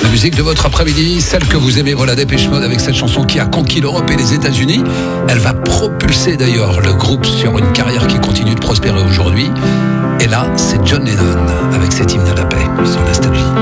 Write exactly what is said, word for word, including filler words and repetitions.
musique de votre après-midi, celle que vous aimez, voilà Dépêche Mode avec cette chanson qui a conquis l'Europe et les États-Unis. Elle va propulser d'ailleurs le groupe sur une carrière qui continue de prospérer aujourd'hui. Et là, c'est John Lennon avec cet hymne à la paix sur Nostalgie.